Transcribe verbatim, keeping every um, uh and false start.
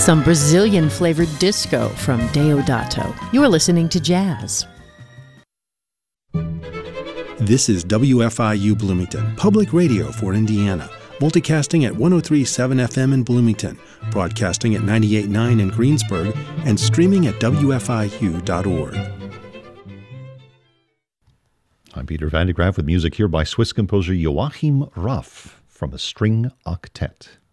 Some Brazilian-flavored disco from Deodato. You are listening to Jazz. This is W F I U Bloomington, public radio for Indiana, multicasting at one oh three point seven F M in Bloomington, broadcasting at ninety-eight point nine in Greensburg, and streaming at W F I U dot org. I'm Peter Van de Graaf with music here by Swiss composer Joachim Raff from a string octet.